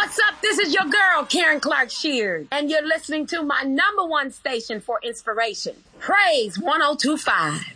What's up? This is your girl, Karen Clark Sheard, and you're listening to my #1 station for inspiration, Praise 102.5.